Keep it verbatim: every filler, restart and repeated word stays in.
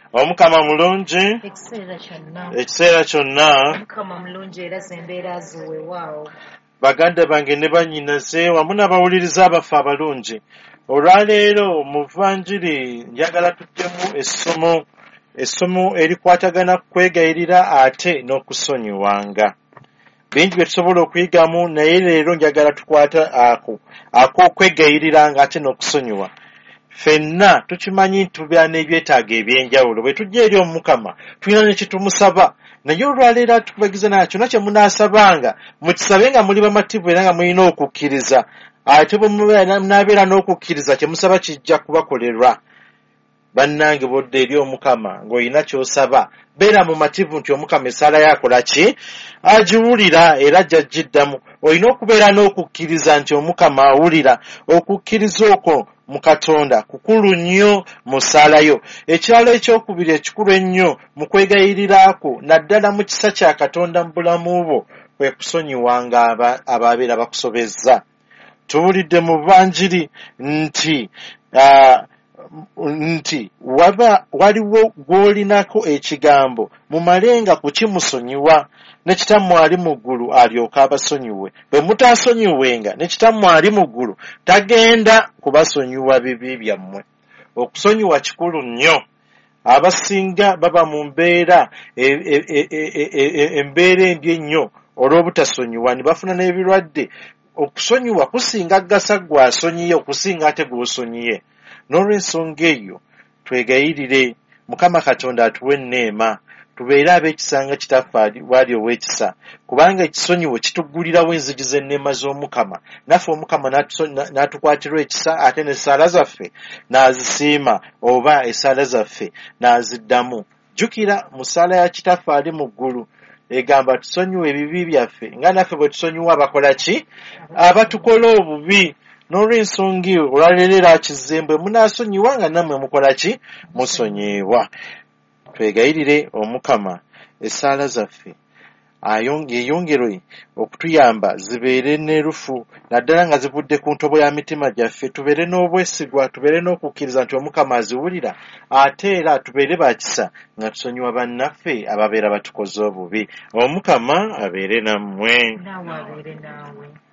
Omukama mulungi ekiseera kyonna. Mukama mulungi era sembeera ziweewaawo. Baganda bange ne bannyinaze wamu n'abawuliriza abaffe abalungi, olwaleero mu Vanjiri njagala tuddemu essomo essomo erikwatagana kwegayirira ate n'okusonyiwanga. Bingi bye tusobola okuyigamu, naye leero njagala tukwata ako ak'okwegayiriranga ate n'okusonyiwa. Ffenna tukimanyi nti tubeera n'ebyetaago eby'enjawulo. Bwe tujja eri Omukama tulina ne kitumusaba, naye olwaleero atukubagiza naye kyonna kye munaasabanga mukisabe nga muli bamativu era nga mulina okukkiriza. Ate bwe munaabeera n'okukkiriza kye musaba kijja kubakolerwa. Bannange bodde eri Omukama ng'olina ky'osaba, beera mu mativu nti Omukama essaala yakola ki? Agiwulira era ajja giddamu. Olina okubeera n'okukkiriza nti Omukama awulira. Okukkiriza okwo mu Katonda kukulu nnyo mu ssaala yo. Ekiralo ekyokubiri ekikulu ennyo mu kwegayiriraako naddala mu kisa kya Katonda mu bulamu bwo kwe kusonyiwanga ababeera bakusobezza. Tuwulidde mu Vanjiri nti uh, nti waba waliwo gw'olinako ekigambo mumalenga kukimusonyiwa, ne kitammwe ali mu ggulu alyoka abasonyiwe. Bwe mutaasonyiwenga ne kitammwe ali mu ggulu tagenda kubasonyiwa bibi byammwe. Okusonyiwa kikulu nnyo. Abasinga baba mu mbeera embeera embi ennyo olw'obutasonyiwa ne bafuna n'ebirwadde. Okusonyiwa kusinga gasa gw'asonyiye okusinga ate gw'osonyiye. N'olw'ensonga eyo twegayirire Mukama Katonda atuwe enneema, tubeere ab'ekisanga kitaffe bw'ali ow'ekisa, kubanga ekisonyiwo kituggulirawo enzigi z'enneema z'Omukama. Naffe Omukama n'atukwatirwa ekisa ate n'essaala zaffe n'azisiima oba essaala zaffe n'aziddamu. Jjukira mu ssaala ya kitaffe ali mu ggulu egamba tusonyiwe ebibi byaffe nga naffe bwe tusonyiwa abakola ki? Abatukola obubi. N'olw'ensonga eyo olwaleero akizembe munaasonyiwa nga nammwe mukola ki? Musonyiibwa. Twegayirire Omukama essaala zaffe eyongerwe okutuyamba zibeere neerufu naddala nga zivudde ku ntobo ya mitima gyaffe. Tubeere n'obwesigwa, tubeere n'okukkiriza nti Omukama aziwulira, ate era tubeere bakisa nga tusonyiwa bannaffe ababeera batukoze obubi. Omukama abeere nammwe. Naawe abeere naawe.